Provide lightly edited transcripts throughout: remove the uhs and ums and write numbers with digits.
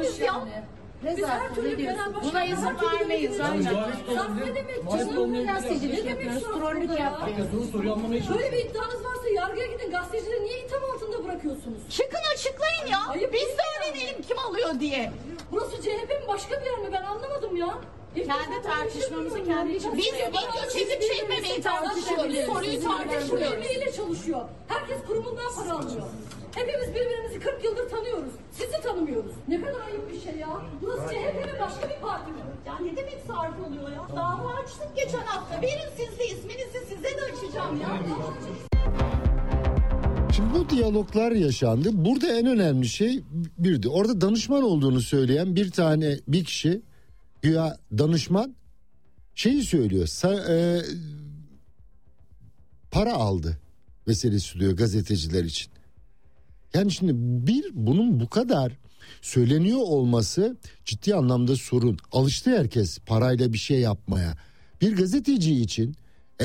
misiniz ya? Biz her türlü buna izin vermeyiz. Ne demek? Gazetecilik yapıyoruz, trollük yapıyoruz. Böyle bir iddianız varsa yargıya gidin. Gazetecileri niye itham altında bırakıyorsunuz? Çıkın açıklayın ya. Ayıp Biz değil de mi öğrenelim kim alıyor diye. Burası CHP'nin başka bir yer mi? Ben anlamadım ya. Kendi tartışmamızı kendi için. Biz video çekmemeyi tartışıyoruz. Soruyu tartışmıyoruz. Birbiriyle çalışıyor. Herkes kurumundan para alıyor. Hepimiz birbirimizi 40 yıldır tanıyoruz. Sizi tanımıyoruz. Ne kadar ayıp bir şey ya. Burası CHP'nin başka bir parti mi? Ya ne demek sarf oluyor ya? Dava açtık geçen hafta. Verin siz de isminizi size de açacağım ya. Şimdi bu diyaloglar yaşandı. Burada en önemli şey birdi. Orada danışman olduğunu söyleyen bir kişi, güya danışman, şeyi söylüyor. Para aldı meselesi diyor gazeteciler için. Yani şimdi bunun bu kadar söyleniyor olması ciddi anlamda sorun. Alıştı herkes parayla bir şey yapmaya. Bir gazeteci için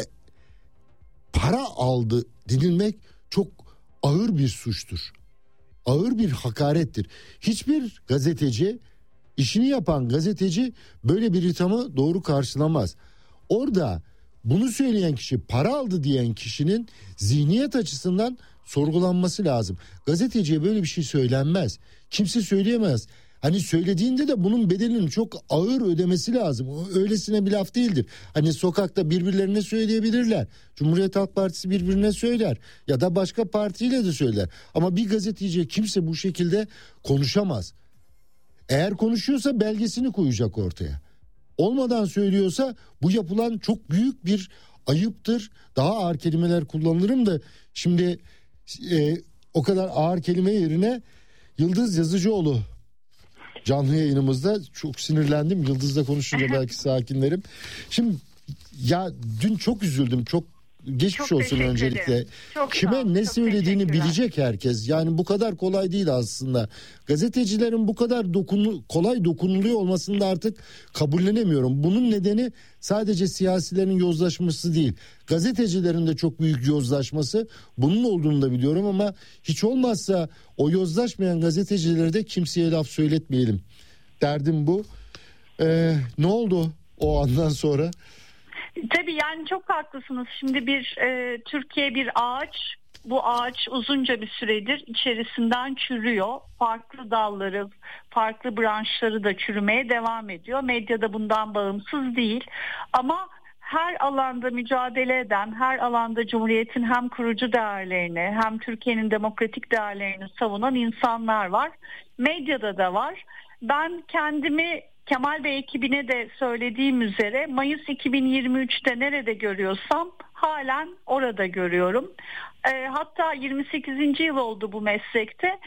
para aldı denilmek çok ağır bir suçtur. Ağır bir hakarettir. Hiçbir gazeteci, işini yapan gazeteci böyle bir ithamı doğru karşılamaz. Orada bunu söyleyen kişi, para aldı diyen kişinin zihniyet açısından sorgulanması lazım. Gazeteciye böyle bir şey söylenmez. Kimse söyleyemez. Hani söylediğinde de bunun bedelini çok ağır ödemesi lazım. O öylesine bir laf değildir. Hani sokakta birbirlerine söyleyebilirler. Cumhuriyet Halk Partisi birbirine söyler ya da başka partiyle de söyler. Ama bir gazeteciye kimse bu şekilde konuşamaz. Eğer konuşuyorsa belgesini koyacak ortaya. Olmadan söylüyorsa bu yapılan çok büyük bir ayıptır. Daha ağır kelimeler kullanırım da şimdi o kadar ağır kelime yerine Yıldız Yazıcıoğlu canlı yayınımızda, çok sinirlendim. Yıldız'la konuşunca belki sakinlerim. Şimdi ya dün çok üzüldüm. Çok geçmiş çok olsun öncelikle. Kime ne söylediğini bilecek herkes. Yani bu kadar kolay değil aslında. Gazetecilerin bu kadar kolay dokunuluyor olmasını da artık kabullenemiyorum. Bunun nedeni sadece siyasilerin yozlaşması değil. Gazetecilerin de çok büyük yozlaşması. Bunun olduğunu da biliyorum ama hiç olmazsa o yozlaşmayan gazetecileri de kimseye laf söyletmeyelim. Derdim bu. Ne oldu o andan sonra? Tabii yani çok haklısınız. Şimdi Türkiye bir ağaç. Bu ağaç uzunca bir süredir içerisinden çürüyor. Farklı dalları, farklı branşları da çürümeye devam ediyor. Medya da bundan bağımsız değil. Ama her alanda mücadele eden, her alanda Cumhuriyet'in hem kurucu değerlerini hem Türkiye'nin demokratik değerlerini savunan insanlar var. Medyada da var. Ben kendimi Kemal Bey ekibine de söylediğim üzere Mayıs 2023'te nerede görüyorsam halen orada görüyorum. Hatta 28. yıl oldu bu meslekte.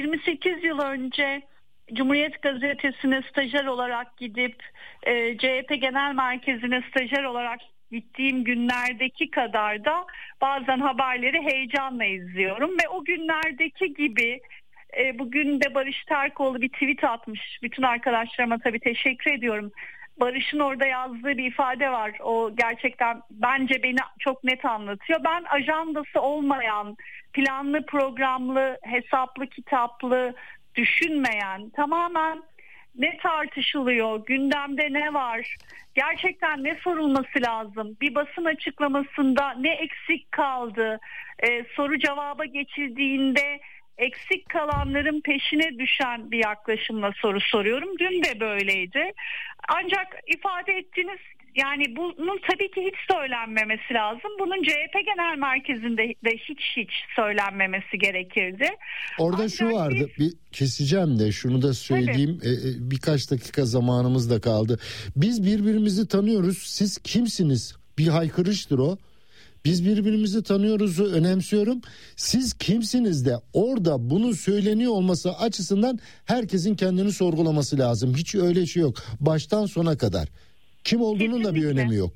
28 yıl önce Cumhuriyet Gazetesi'ne stajyer olarak gidip CHP Genel Merkezi'ne stajyer olarak gittiğim günlerdeki kadar da bazen haberleri heyecanla izliyorum ve o günlerdeki gibi bugün de Barış Terkoğlu bir tweet atmış. Bütün arkadaşlarıma tabii teşekkür ediyorum. Barış'ın orada yazdığı bir ifade var. O gerçekten bence beni çok net anlatıyor. Ben ajandası olmayan, planlı, programlı, hesaplı, kitaplı düşünmeyen, tamamen ne tartışılıyor, gündemde ne var, gerçekten ne sorulması lazım, bir basın açıklamasında ne eksik kaldı, soru cevaba geçildiğinde eksik kalanların peşine düşen bir yaklaşımla soru soruyorum. Dün de böyleydi. Ancak ifade ettiğiniz, yani bunun tabii ki hiç söylenmemesi lazım. Bunun CHP Genel Merkezi'nde de hiç söylenmemesi gerekirdi. Orada ancak şu vardı, bir keseceğim de şunu da söyleyeyim. Birkaç dakika zamanımız da kaldı. Biz birbirimizi tanıyoruz. Siz kimsiniz? Bir haykırıştır o. Biz birbirimizi tanıyoruzu önemsiyorum. Siz kimsiniz de orada bunun söyleniyor olması açısından herkesin kendini sorgulaması lazım. Hiç öyle şey yok. Baştan sona kadar. Kim olduğunun da bir önemi yok.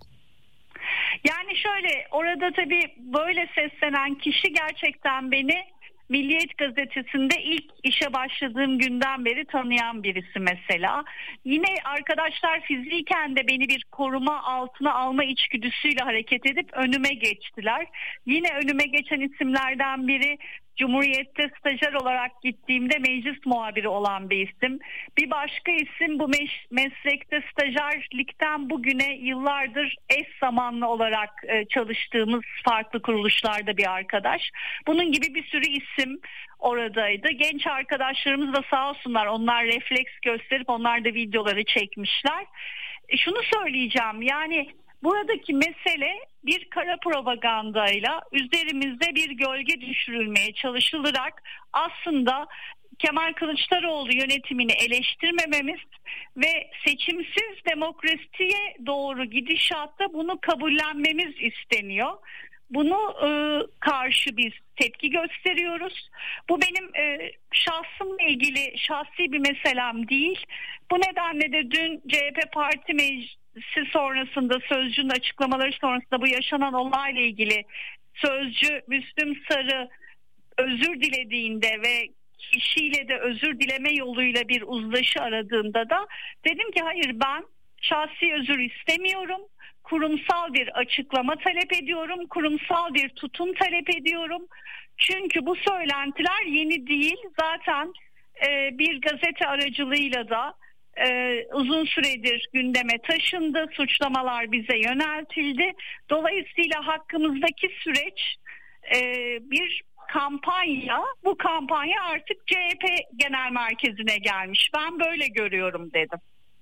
Yani şöyle, orada tabii böyle seslenen kişi gerçekten beni Milliyet Gazetesi'nde ilk işe başladığım günden beri tanıyan birisi mesela. Yine arkadaşlar fiziken de beni bir koruma altına alma içgüdüsüyle hareket edip önüme geçtiler. Yine önüme geçen isimlerden biri Cumhuriyet'te stajyer olarak gittiğimde meclis muhabiri olan bir isim. Bir başka isim bu meslekte stajyerlikten bugüne yıllardır eş zamanlı olarak çalıştığımız farklı kuruluşlarda bir arkadaş. Bunun gibi bir sürü isim oradaydı. Genç arkadaşlarımız da sağ olsunlar, onlar refleks gösterip onlar da videoları çekmişler. Şunu söyleyeceğim, yani buradaki mesele bir kara propagandayla üzerimizde bir gölge düşürülmeye çalışılarak aslında Kemal Kılıçdaroğlu yönetimini eleştirmememiz ve seçimsiz demokrasiye doğru gidişatta bunu kabullenmemiz isteniyor. Bunu karşı biz tepki gösteriyoruz. Bu benim şahsımla ilgili şahsi bir meselem değil. Bu nedenle de dün CHP Parti Meclisi sonrasında, Sözcü'nün açıklamaları sonrasında bu yaşanan olayla ilgili Sözcü Müslüm Sarı özür dilediğinde ve kişiyle de özür dileme yoluyla bir uzlaşı aradığında da dedim ki hayır, ben şahsi özür istemiyorum. Kurumsal bir açıklama talep ediyorum. Kurumsal bir tutum talep ediyorum. Çünkü bu söylentiler yeni değil. Zaten bir gazete aracılığıyla da uzun süredir gündeme taşındı. Suçlamalar bize yöneltildi. Dolayısıyla hakkımızdaki süreç bir kampanya. Bu kampanya artık CHP Genel Merkezi'ne gelmiş. Ben böyle görüyorum dedim.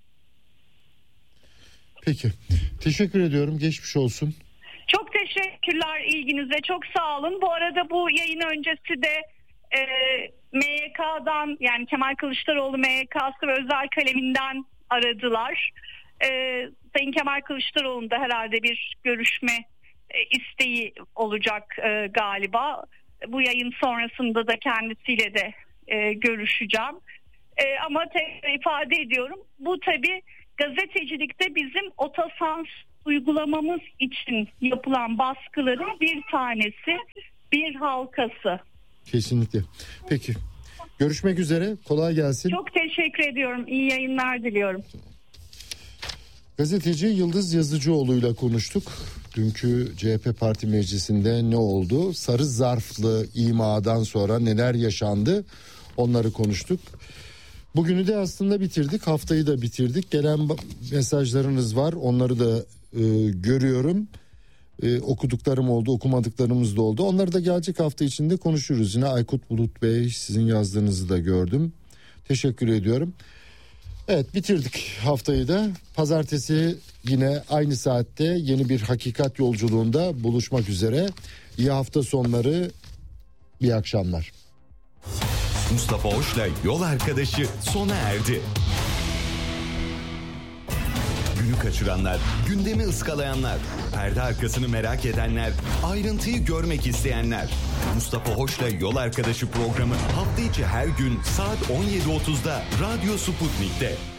Peki. Teşekkür ediyorum. Geçmiş olsun. Çok teşekkürler ilginize. Çok sağ olun. Bu arada bu yayın öncesi de MYK'dan, yani Kemal Kılıçdaroğlu MYK'sı ve özel kaleminden aradılar. Sayın Kemal Kılıçdaroğlu'nda herhalde bir görüşme isteği olacak galiba. Bu yayın sonrasında da kendisiyle de görüşeceğim. Ama tekrar ifade ediyorum. Bu tabii gazetecilikte bizim otosansür uygulamamız için yapılan baskıların bir tanesi, bir halkası. Kesinlikle. Peki. Görüşmek üzere. Kolay gelsin. Çok teşekkür ediyorum. İyi yayınlar diliyorum. Gazeteci Yıldız Yazıcıoğlu'yla konuştuk. Dünkü CHP Parti Meclisi'nde ne oldu? Sarı zarflı imadan sonra neler yaşandı? Onları konuştuk. Bugünü de aslında bitirdik. Haftayı da bitirdik. Gelen mesajlarınız var. Onları da görüyorum. Okuduklarım oldu, okumadıklarımız da oldu. Onları da gelecek hafta içinde konuşuruz. Yine Aykut Bulut Bey, sizin yazdığınızı da gördüm. Teşekkür ediyorum. Evet, bitirdik haftayı da. Pazartesi yine aynı saatte yeni bir hakikat yolculuğunda buluşmak üzere. İyi hafta sonları, iyi akşamlar. Mustafa Hoş'la Yol Arkadaşı sona erdi. Günü kaçıranlar, gündemi ıskalayanlar, perde arkasını merak edenler, ayrıntıyı görmek isteyenler. Mustafa Hoş'la Yol Arkadaşı programı hafta içi her gün saat 17.30'da Radyo Sputnik'te.